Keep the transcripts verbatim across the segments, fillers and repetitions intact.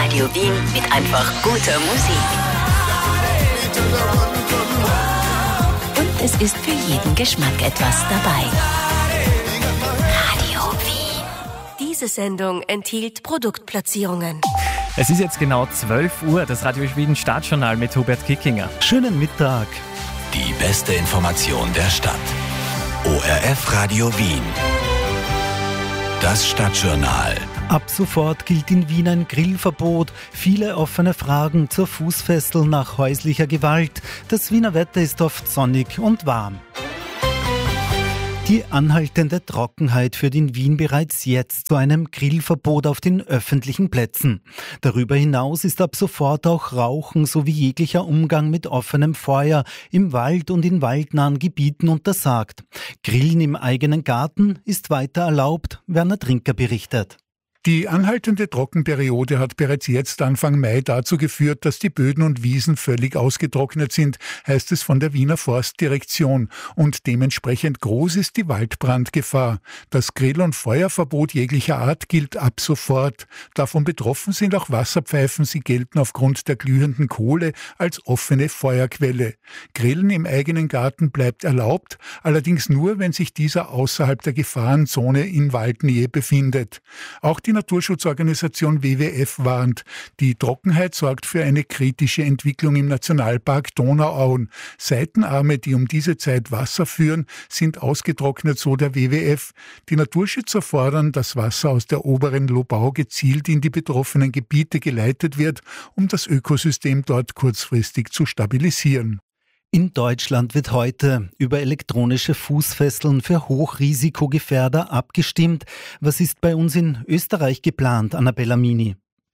Radio Wien mit einfach guter Musik. Und es ist für jeden Geschmack etwas dabei. Radio Wien. Diese Sendung enthielt Produktplatzierungen. Es ist jetzt genau zwölf Uhr, das Radio Wien Stadtjournal mit Hubert Kickinger. Schönen Mittag. Die beste Information der Stadt. O R F Radio Wien. Das Stadtjournal. Ab sofort gilt in Wien ein Grillverbot. Viele offene Fragen zur Fußfessel nach häuslicher Gewalt. Das Wiener Wetter ist oft sonnig und warm. Die anhaltende Trockenheit führt in Wien bereits jetzt zu einem Grillverbot auf den öffentlichen Plätzen. Darüber hinaus ist ab sofort auch Rauchen sowie jeglicher Umgang mit offenem Feuer im Wald und in waldnahen Gebieten untersagt. Grillen im eigenen Garten ist weiter erlaubt, Werner Trinker berichtet. Die anhaltende Trockenperiode hat bereits jetzt Anfang Mai dazu geführt, dass die Böden und Wiesen völlig ausgetrocknet sind, heißt es von der Wiener Forstdirektion. Und dementsprechend groß ist die Waldbrandgefahr. Das Grill- und Feuerverbot jeglicher Art gilt ab sofort. Davon betroffen sind auch Wasserpfeifen. Sie gelten aufgrund der glühenden Kohle als offene Feuerquelle. Grillen im eigenen Garten bleibt erlaubt, allerdings nur, wenn sich dieser außerhalb der Gefahrenzone in Waldnähe befindet. Auch die Die Naturschutzorganisation W W F warnt. Die Trockenheit sorgt für eine kritische Entwicklung im Nationalpark Donauauen. Seitenarme, die um diese Zeit Wasser führen, sind ausgetrocknet, so der W W F. Die Naturschützer fordern, dass Wasser aus der oberen Lobau gezielt in die betroffenen Gebiete geleitet wird, um das Ökosystem dort kurzfristig zu stabilisieren. In Deutschland wird heute über elektronische Fußfesseln für Hochrisikogefährder abgestimmt. Was ist bei uns in Österreich geplant, Annabella Mini?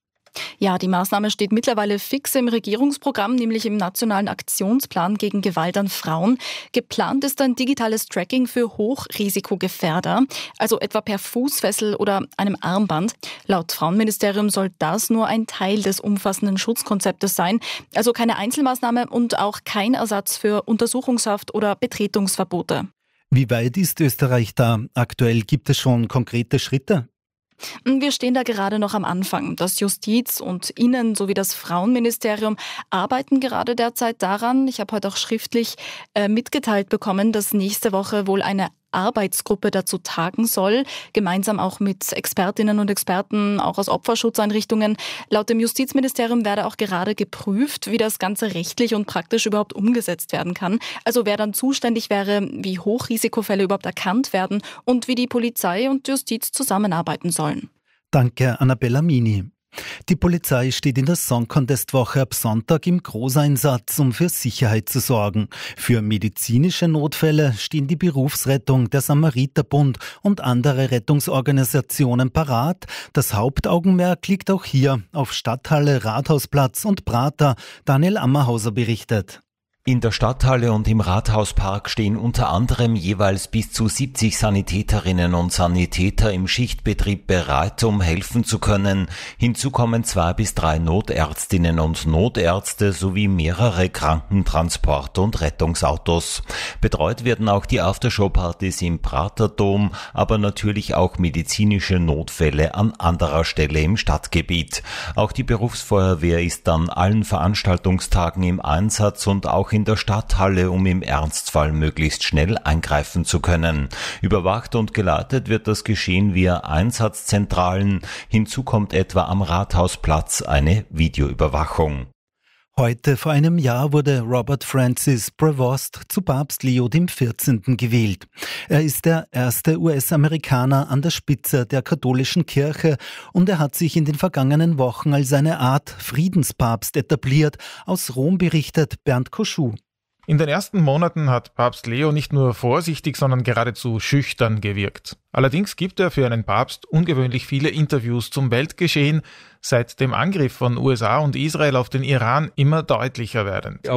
Ja, die Maßnahme steht mittlerweile fix im Regierungsprogramm, nämlich im Nationalen Aktionsplan gegen Gewalt an Frauen. Geplant ist ein digitales Tracking für Hochrisikogefährder, also etwa per Fußfessel oder einem Armband. Laut Frauenministerium soll das nur ein Teil des umfassenden Schutzkonzeptes sein, also keine Einzelmaßnahme und auch kein Ersatz für Untersuchungshaft oder Betretungsverbote. Wie weit ist Österreich da? Aktuell gibt es schon konkrete Schritte? Wir stehen da gerade noch am Anfang. Das Justiz- und Innen- sowie das Frauenministerium arbeiten gerade derzeit daran. Ich habe heute auch schriftlich äh, mitgeteilt bekommen, dass nächste Woche wohl eine Arbeitsgruppe dazu tagen soll, gemeinsam auch mit Expertinnen und Experten, auch aus Opferschutzeinrichtungen. Laut dem Justizministerium werde auch gerade geprüft, wie das Ganze rechtlich und praktisch überhaupt umgesetzt werden kann. Also wer dann zuständig wäre, wie Hochrisikofälle überhaupt erkannt werden und wie die Polizei und Justiz zusammenarbeiten sollen. Danke, Annabella Mini. Die Polizei steht in der Song Contest Woche ab Sonntag im Großeinsatz, um für Sicherheit zu sorgen. Für medizinische Notfälle stehen die Berufsrettung, der Samariterbund und andere Rettungsorganisationen parat. Das Hauptaugenmerk liegt auch hier auf Stadthalle, Rathausplatz und Prater. Daniel Ammerhauser berichtet. In der Stadthalle und im Rathauspark stehen unter anderem jeweils bis zu siebzig Sanitäterinnen und Sanitäter im Schichtbetrieb bereit, um helfen zu können. Hinzu kommen zwei bis drei Notärztinnen und Notärzte sowie mehrere Krankentransport- und Rettungsautos. Betreut werden auch die Aftershow-Partys im Praterdom, aber natürlich auch medizinische Notfälle an anderer Stelle im Stadtgebiet. Auch die Berufsfeuerwehr ist an allen Veranstaltungstagen im Einsatz und auch in der Stadthalle, um im Ernstfall möglichst schnell eingreifen zu können. Überwacht und geleitet wird das Geschehen via Einsatzzentralen. Hinzu kommt etwa am Rathausplatz eine Videoüberwachung. Heute vor einem Jahr wurde Robert Francis Prevost zu Papst Leo der vierzehnten gewählt. Er ist der erste U S-Amerikaner an der Spitze der katholischen Kirche und er hat sich in den vergangenen Wochen als eine Art Friedenspapst etabliert. Aus Rom berichtet Bernd Koschuh. In den ersten Monaten hat Papst Leo nicht nur vorsichtig, sondern geradezu schüchtern gewirkt. Allerdings gibt er für einen Papst ungewöhnlich viele Interviews zum Weltgeschehen, seit dem Angriff von U S A und Israel auf den Iran immer deutlicher werdend.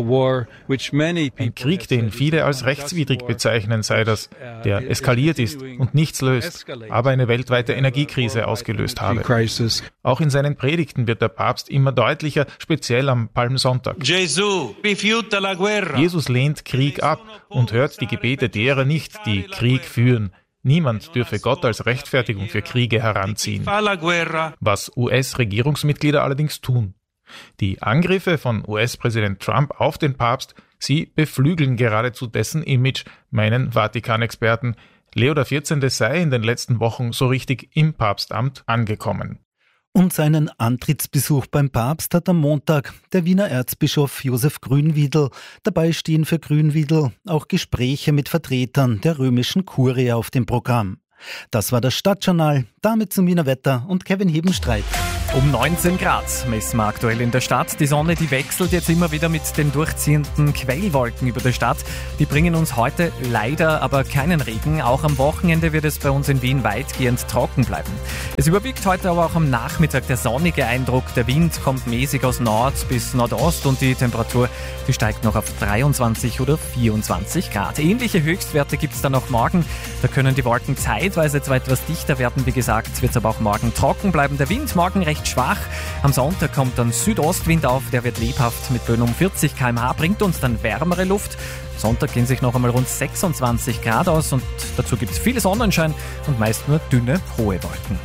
Ein Krieg, den viele als rechtswidrig bezeichnen, sei das, der eskaliert ist und nichts löst, aber eine weltweite Energiekrise ausgelöst habe. Auch in seinen Predigten wird der Papst immer deutlicher, speziell am Palmsonntag. Jesus lehnt Krieg ab und hört die Gebete derer nicht, die Krieg führen. Niemand dürfe Gott als Rechtfertigung für Kriege heranziehen. Was U S-Regierungsmitglieder allerdings tun. Die Angriffe von U S-Präsident Trump auf den Papst, sie beflügeln geradezu dessen Image, meinen Vatikan-Experten. Leo der vierzehnte sei in den letzten Wochen so richtig im Papstamt angekommen. Und seinen Antrittsbesuch beim Papst hat am Montag der Wiener Erzbischof Josef Grünwiedl. Dabei stehen für Grünwiedl auch Gespräche mit Vertretern der römischen Kurie auf dem Programm. Das war das Stadtjournal, damit zum Wiener Wetter und Kevin Hebenstreit. Um neunzehn Grad messen wir aktuell in der Stadt. Die Sonne, die wechselt jetzt immer wieder mit den durchziehenden Quellwolken über der Stadt. Die bringen uns heute leider aber keinen Regen. Auch am Wochenende wird es bei uns in Wien weitgehend trocken bleiben. Es überwiegt heute aber auch am Nachmittag der sonnige Eindruck. Der Wind kommt mäßig aus Nord bis Nordost und die Temperatur, die steigt noch auf dreiundzwanzig oder vierundzwanzig Grad. Ähnliche Höchstwerte gibt es dann auch morgen. Da können die Wolken zeitweise zwar etwas dichter werden. Wie gesagt, wird es aber auch morgen trocken bleiben. Der Wind morgen recht schwach. Am Sonntag kommt dann Südostwind auf, der wird lebhaft mit Böen um vierzig Kilometer pro Stunde, bringt uns dann wärmere Luft. Sonntag gehen sich noch einmal rund sechsundzwanzig Grad aus und dazu gibt es viel Sonnenschein und meist nur dünne, hohe Wolken.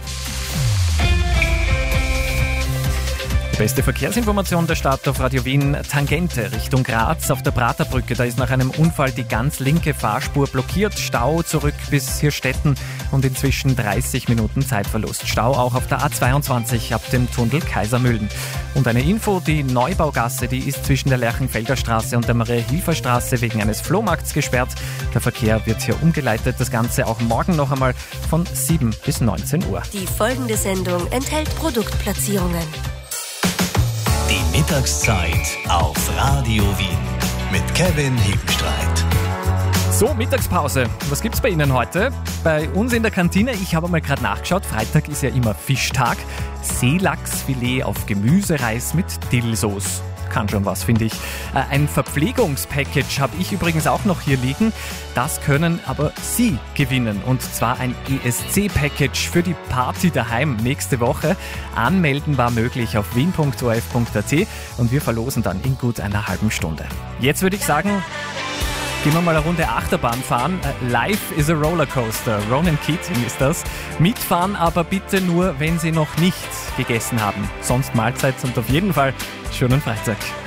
Die beste Verkehrsinformation der Stadt auf Radio Wien, Tangente Richtung Graz auf der Praterbrücke. Da ist nach einem Unfall die ganz linke Fahrspur blockiert. Stau zurück bis Hirstetten und inzwischen dreißig Minuten Zeitverlust. Stau auch auf der A zweiundzwanzig ab dem Tunnel Kaisermühlen. Und eine Info, die Neubaugasse, die ist zwischen der Lerchenfelder Straße und der Maria-Hilfer-Straße wegen eines Flohmarkts gesperrt. Der Verkehr wird hier umgeleitet. Das Ganze auch morgen noch einmal von sieben bis neunzehn Uhr. Die folgende Sendung enthält Produktplatzierungen. Die Mittagszeit auf Radio Wien mit Kevin Hebenstreit. So, Mittagspause. Was gibt's bei Ihnen heute? Bei uns in der Kantine, ich habe mal gerade nachgeschaut, Freitag ist ja immer Fischtag. Seelachsfilet auf Gemüsereis mit Dillsoße. Kann schon was, finde ich. Ein Verpflegungspackage habe ich übrigens auch noch hier liegen. Das können aber Sie gewinnen. Und zwar ein E S C-Package für die Party daheim nächste Woche. Anmelden war möglich auf wien punkt o r f punkt a t und wir verlosen dann in gut einer halben Stunde. Jetzt würde ich sagen, gehen wir mal eine Runde Achterbahn fahren. Life is a Rollercoaster. Ronan Keating ist das. Mitfahren aber bitte nur, wenn Sie noch nicht gegessen haben. Sonst Mahlzeit und auf jeden Fall schönen Freitag.